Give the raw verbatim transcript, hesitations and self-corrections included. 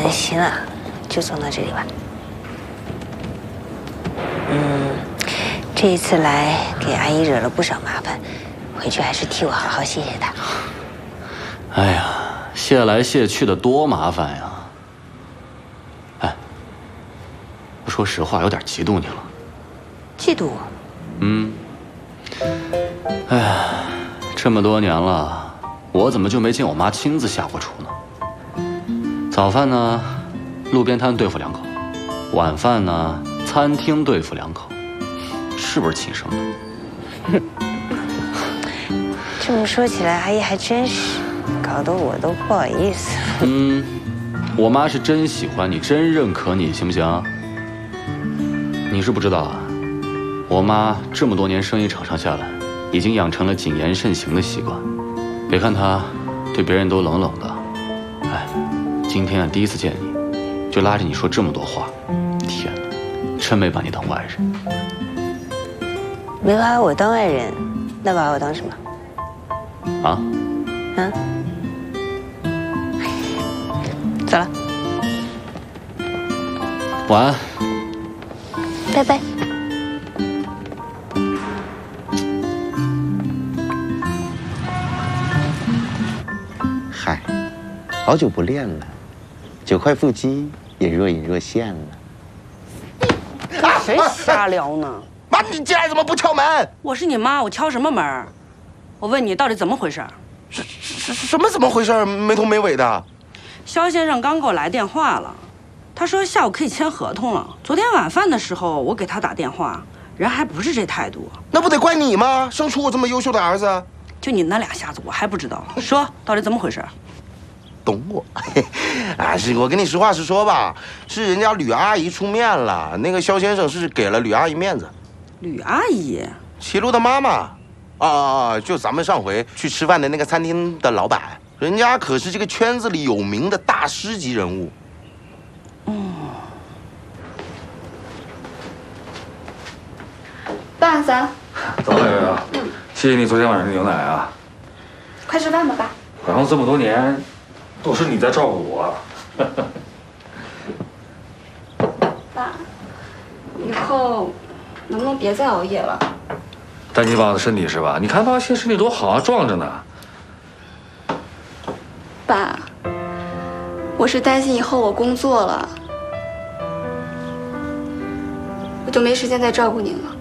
行了，就送到这里吧。嗯，这一次来给阿姨惹了不少麻烦，回去还是替我好好谢谢她。 哎呀，谢来谢去的多麻烦呀！哎，我说实话，有点嫉妒你了。 嫉妒我？ 嗯。哎呀，这么多年了，我怎么就没见我妈亲自下过厨呢？早饭呢，路边摊对付两口；晚饭呢，餐厅对付两口，是不是亲生的？ 这么说起来，阿姨还真是，搞得我都不好意思。 嗯，我妈是真喜欢你，真认可你，行不行？你是不知道啊，我妈这么多年生意场上下来，已经养成了谨言慎行的习惯。别看她对别人都冷冷的，哎，今天啊第一次见你，就拉着你说这么多话，天哪，真没把你当外人。 没把我当外人，那把我当什么？ 啊？ 啊？走了， 晚安。 拜拜。 嗨，好久不练了，九块腹肌也若隐若现了。 跟谁瞎聊呢？ 妈，你进来怎么不敲门？ 我是你妈，我敲什么门？我问你到底怎么回事？ 什什什么怎么回事？没头没尾的。 肖先生刚给我来电话了，他说下午可以签合同了。昨天晚饭的时候我给他打电话，人还不是这态度。 那不得怪你吗？生出我这么优秀的儿子。 就你那俩瞎子，我还不知道。说到底怎么回事？ 懂我。啊，是我跟你实话实说吧，是人家吕阿姨出面了，那个肖先生是给了吕阿姨面子。 吕阿姨， 齐路的妈妈。啊啊啊！就咱们上回去吃饭的那个餐厅的老板，人家可是这个圈子里有名的大师级人物。 嗯。 爸，咱早点啊！嗯，谢谢你昨天晚上的牛奶啊。 快吃饭吧，爸。 好像这么多年，都是你在照顾我。 爸，以后能不能别再熬夜了？ 担心爸的身体是吧？你看爸现在身体多好啊，壮着呢。 爸，我是担心以后我工作了，我就没时间再照顾您了。